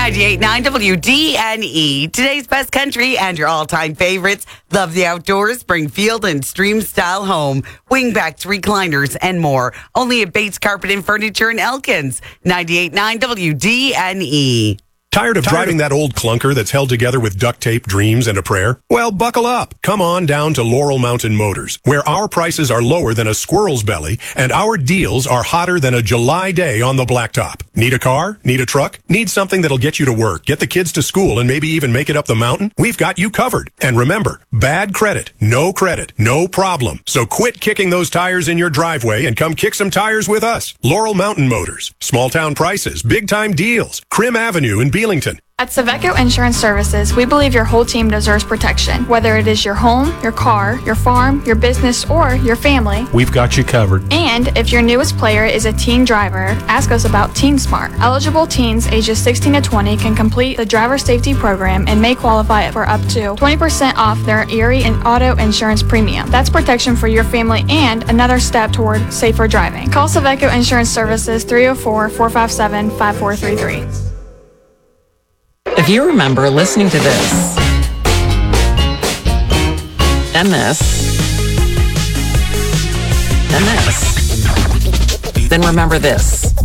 98.9 WDNE. Today's best country and your all-time favorites. Love the outdoors. Bring field and stream style home. Wingbacks, recliners, and more. Only at Bates Carpet and Furniture in Elkins. 98.9 WDNE. Tired of driving that old clunker that's held together with duct tape, dreams, and a prayer? Well, buckle up. Come on down to Laurel Mountain Motors, where our prices are lower than a squirrel's belly, and our deals are hotter than a July day on the blacktop. Need a car? Need a truck? Need something that'll get you to work, get the kids to school, and maybe even make it up the mountain? We've got you covered. And remember, bad credit, no problem. So quit kicking those tires in your driveway and come kick some tires with us. Laurel Mountain Motors. Small town prices, big time deals. Crim Avenue in Belington. At Saveco Insurance Services, we believe your whole team deserves protection. Whether it is your home, your car, your farm, your business, or your family, we've got you covered. And if your newest player is a teen driver, ask us about Teen Smart. Eligible teens ages 16 to 20 can complete the driver safety program and may qualify for up to 20% off their Erie and auto insurance premium. That's protection for your family and another step toward safer driving. Call Saveco Insurance Services 304-457-5433. If you remember listening to this, and this, and this, then remember this.